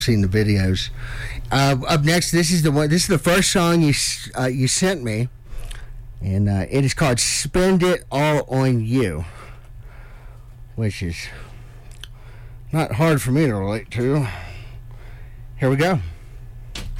seen the videos. Up next, this is the one. This is the first song you sent me, and it is called "Spend It All on You," which is not hard for me to relate to. Here we go.